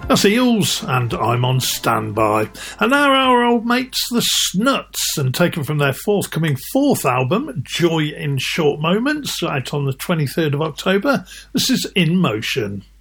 That's Eels, and I'm on standby. And now our old mates, the Snuts, and taken from their forthcoming fourth album, Joy in Short Moments, out on the 23rd of October, this is In Motion.